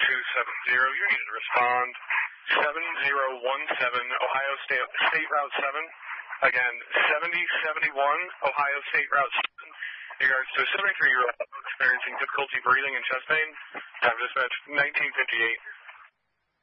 You need to respond 7017 Ohio State Route 7. Again, 7071 Ohio State Route 7. In regards to a 73-year-old experiencing difficulty breathing and chest pain. Time dispatch 1958.